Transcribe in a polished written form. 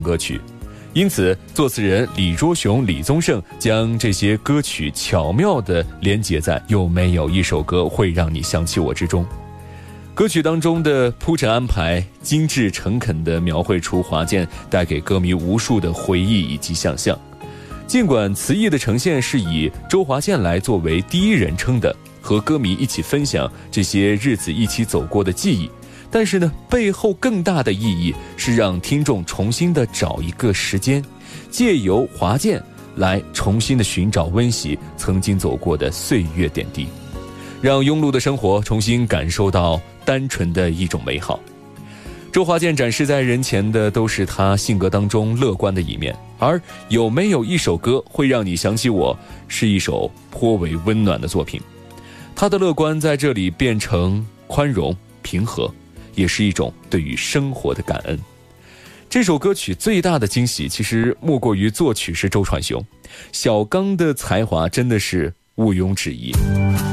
歌曲。因此作词人李卓雄、李宗盛将这些歌曲巧妙地连结在有没有一首歌会让你想起我之中。歌曲当中的铺陈安排精致诚恳地描绘出华健带给歌迷无数的回忆以及想象。尽管词意的呈现是以周华健来作为第一人称的，和歌迷一起分享这些日子一起走过的记忆，但是呢，背后更大的意义是让听众重新的找一个时间，借由华健来重新的寻找温习曾经走过的岁月点滴，让庸碌的生活重新感受到单纯的一种美好。周华健展示在人前的都是他性格当中乐观的一面，而有没有一首歌会让你想起我，是一首颇为温暖的作品。他的乐观在这里变成宽容平和，也是一种对于生活的感恩。这首歌曲最大的惊喜其实莫过于作曲是周传雄，小刚的才华真的是毋庸置疑。